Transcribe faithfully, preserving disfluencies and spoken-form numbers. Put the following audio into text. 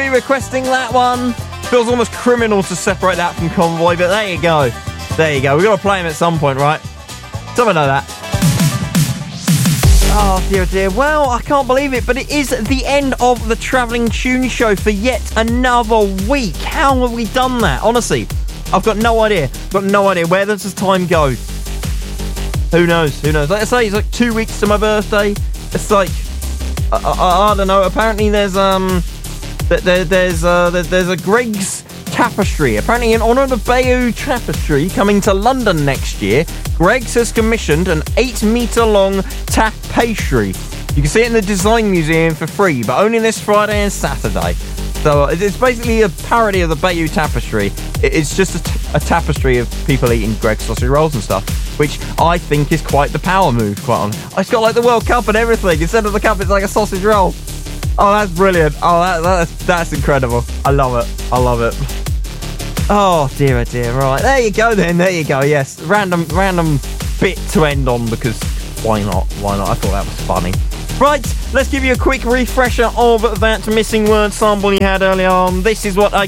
requesting that one. Feels almost criminal to separate that from Convoy, but there you go. There you go. We've got to play him at some point, right? Someone know that. Oh, dear, dear. Well, I can't believe it, but it is the end of the Travelling Tune Show for yet another week. How have we done that? Honestly, I've got no idea. Got no idea. Where does this time go? Who knows? Who knows? Like I say, it's like two weeks to my birthday. It's like, I, I, I don't know. Apparently, there's um, there, there's uh, there, there's a Greggs Tapestry. Apparently, in honour of the Bayeux Tapestry coming to London next year, Greggs has commissioned an eight metre long tapestry. You can see it in the Design Museum for free, but only this Friday and Saturday. So it's basically a parody of the Bayeux Tapestry. It's just a, t- a tapestry of people eating Greggs sausage rolls and stuff, which I think is quite the power move, quite honestly. It's got like the World Cup and everything. Instead of the cup, it's like a sausage roll. Oh, that's brilliant. Oh, that, that's, that's incredible. I love it. I love it. Oh, dear, oh dear. Right, there you go then. There you go. Yes, random random bit to end on because why not? Why not? I thought that was funny. Right, let's give you a quick refresher of that missing word sample you had earlier on. This is what I